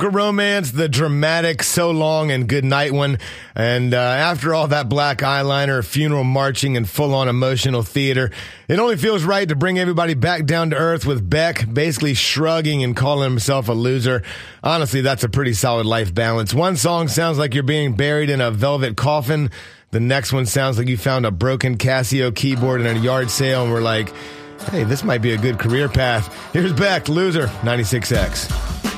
Romance, the dramatic So Long and Goodnight one. And after all that black eyeliner, funeral marching, and full-on emotional theater, it only feels right to bring everybody back down to earth with Beck basically shrugging and calling himself a loser. Honestly, that's a pretty solid life balance. One song sounds like you're being buried in a velvet coffin. The next one sounds like you found a broken Casio keyboard in a yard sale and we're like, hey, this might be a good career path. Here's Beck, Loser, 96X.